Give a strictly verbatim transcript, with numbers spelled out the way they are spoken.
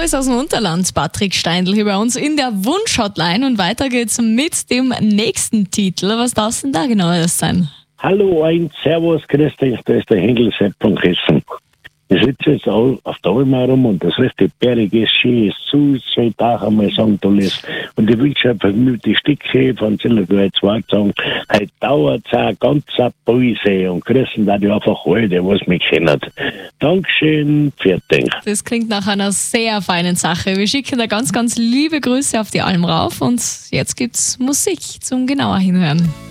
ist aus dem Unterland, Patrick Steindl hier bei uns in der Wunsch-Hotline und weiter geht's mit dem nächsten Titel. Was darf denn da genau alles sein? Hallo, ein Servus, grüß dich, da ist der Händel Sepp von Hessen. Ich sitze jetzt auch auf der Alm herum und das richtig berg ist, schön ist zu, ich soll auch einmal sagen, toll ist. Und ich wünsche einfach nur die Stücke von Zillergäu zwei sagen, heute dauert es auch ganz eine Pause und grüßen da die einfach alle, die was mich kennen. Dankeschön, fertig. Das klingt nach einer sehr feinen Sache. Wir schicken da ganz, ganz liebe Grüße auf die Alm rauf und jetzt gibt's Musik zum genauer Hinhören.